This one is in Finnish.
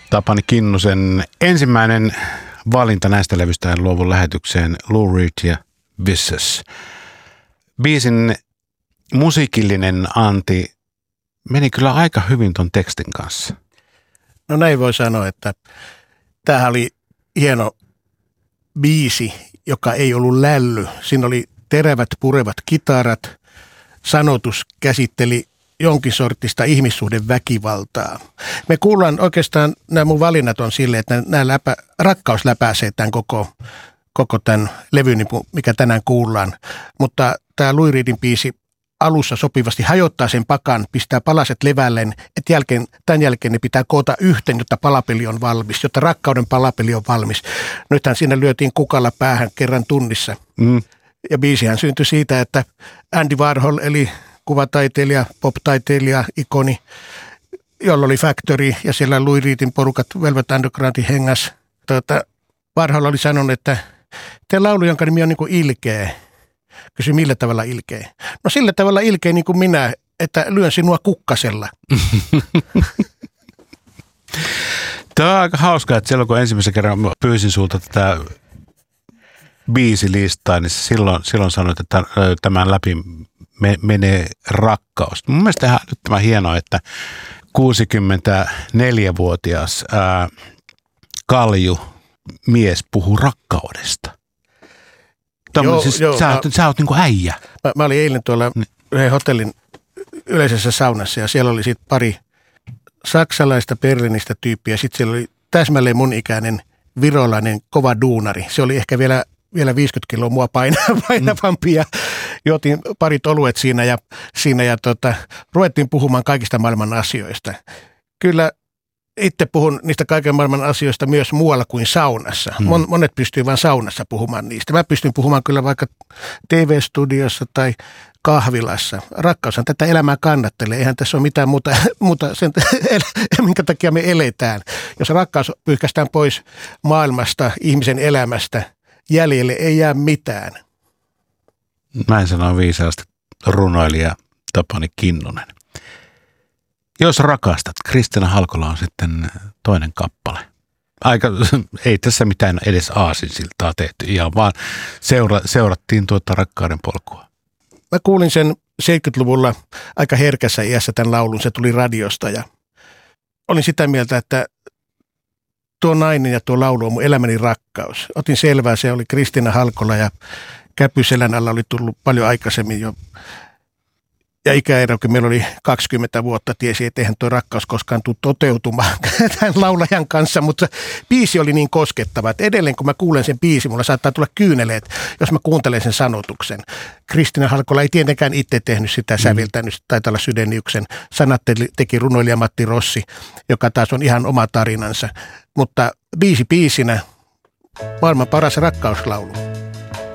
Tapani Kinnusen ensimmäinen valinta näistä levystä luovun lähetykseen Lou Reed ja Vicious. Biisin musiikillinen anti meni kyllä aika hyvin ton tekstin kanssa. No näin voi sanoa, että tämähän oli hieno biisi, joka ei ollut lälly. Siinä oli terävät, purevat kitarat. Sanotus käsitteli jonkin sortista ihmissuhdeväkivaltaa. Me kuullaan oikeastaan, nämä mun valinnat on silleen, että rakkaus läpäisee tämän koko tämän levyn, mikä tänään kuullaan. Mutta tämä Lou Reedin biisi alussa sopivasti hajottaa sen pakan, pistää palaset levälleen, että tämän jälkeen ne pitää koota yhteen, jotta palapeli on valmis, jotta rakkauden palapeli on valmis. Nythän siinä lyötiin kukalla päähän kerran tunnissa. Ja biisihän syntyi siitä, että Andy Warhol, eli kuvataiteilija, pop-taiteilija, ikoni, jolla oli Factory ja siellä Lou Reedin porukat Velvet Undergroundin hengas. Warhol oli sanonut, että te laulu, jonka nimi on niin kuin ilkeä. Kysyi, millä tavalla ilkeä? No sillä tavalla ilkeä niin kuin minä, että lyön sinua kukkasella. Tämä on aika hauskaa, että silloin kun ensimmäisen kerran pyysin sulta tätä biisilistaa, niin silloin sanoit, että tämän läpi menee rakkaus. Mun mielestä ihan nyt tämä hienoa, että 64-vuotias kalju mies puhuu rakkaudesta. Sä oot niin kuin äijä. Mä olin eilen tuolla yhden hotellin yleisessä saunassa ja siellä oli sitten pari saksalaista Berliinistä tyyppiä. Sitten siellä oli täsmälleen mun ikäinen virolainen kova duunari. Se oli ehkä vielä 50 kiloa mua painavampi ja juotiin parit oluet siinä ja ruvettiin puhumaan kaikista maailman asioista. Kyllä itse puhun niistä kaiken maailman asioista myös muualla kuin saunassa. Monet pystyy vain saunassa puhumaan niistä. Mä pystyn puhumaan kyllä vaikka TV-studiossa tai kahvilassa. Rakkaushan tätä elämää kannattelee. Eihän tässä ole mitään muuta sen, minkä takia me eletään. Jos rakkaus pyyhkästään pois maailmasta, ihmisen elämästä, jäljelle ei jää mitään. Näin sanoo viisaasti runoilija Tapani Kinnunen. Jos rakastat, Kristiina Halkola on sitten toinen kappale. Ei tässä mitään edes aasinsiltaa tehty, ihan vaan seurattiin tuota rakkauden polkua. Mä kuulin sen 70-luvulla aika herkässä iässä tämän laulun, se tuli radiosta ja olin sitä mieltä, että tuo nainen ja tuo laulu on mun elämäni rakkaus. Otin selvää, se oli Kristiina Halkola ja Käpyselän alla oli tullut paljon aikaisemmin jo. Ja ikäero, kun meillä oli 20 vuotta, tiesi, että eihän tuo rakkaus koskaan tule toteutumaan tämän laulajan kanssa, mutta biisi oli niin koskettava, että edelleen kun mä kuulen sen biisin, mulla saattaa tulla kyyneleet, jos mä kuuntelen sen sanotuksen. Kristiina Halkola ei tietenkään itse tehnyt sitä säveltänyt, taitaa olla Sydeniuksen. Sanat teki runoilija Matti Rossi, joka taas on ihan oma tarinansa, mutta biisi biisinä maailman paras rakkauslaulu.